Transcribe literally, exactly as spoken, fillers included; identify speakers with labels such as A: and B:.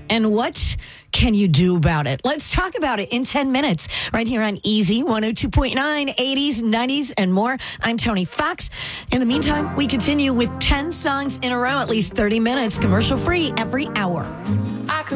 A: And what can you do about it? Let's talk about it in ten minutes right here on Easy one oh two point nine, eighties, nineties, and more. I'm Tony Fox. In the meantime, we continue with ten songs in a row, at least thirty minutes, commercial free every hour.